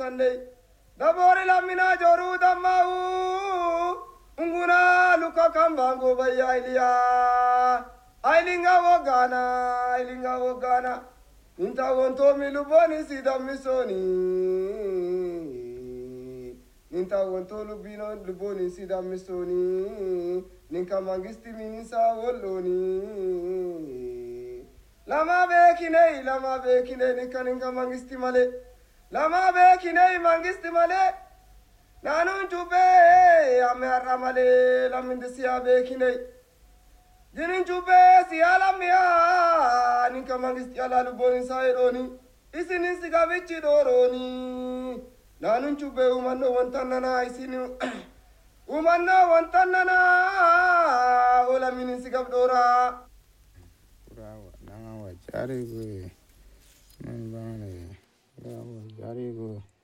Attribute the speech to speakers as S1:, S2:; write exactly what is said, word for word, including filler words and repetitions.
S1: Sunday. Dabori lamina joru damau. Unguna luka kambango baya ilia. Ailinga wogana, ailinga wogana. Ninta wonto mi luboni sida misoni. Ninta wonto lubino luboni sida misoni. Ninka mangisti minisa woloni. Lama bekine, lama bekine, ninka ninka mangisti male. Lama bekine, mangisti male. Nanun chube, ame aramale, lamindisiya bekine. Jinin chube, siyala miya, ninka mangisti ala luboni saironi. Isini sigavichi doroni. Nanun chube umano wantanana isini umano wantanana ola minin sigabdora.
S2: Urawa nanga wa jari go. Man bane. Urawa jari go.